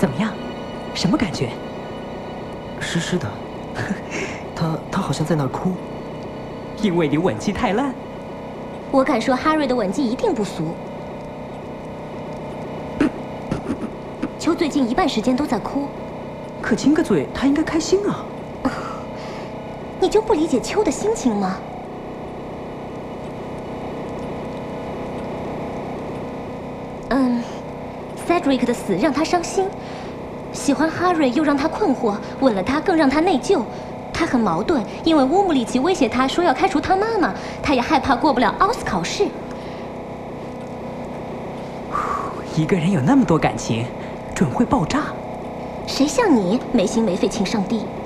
怎么样？什么感觉？ 湿湿的。他好像在那儿哭。 因为你吻技太烂。 我敢说，哈瑞的吻技一定不俗。秋最近一半时间都在哭。 可亲个嘴，他应该开心啊。 你就不理解秋的心情吗？Cedric 的死让他伤心，喜欢哈瑞又让他困惑，吻了他更让他内疚。他很矛盾，因为乌姆里奇威胁他说要开除他妈妈，他也害怕过不了奥斯考试。 一个人有那么多感情，准会爆炸。 谁像你没心没肺情上帝？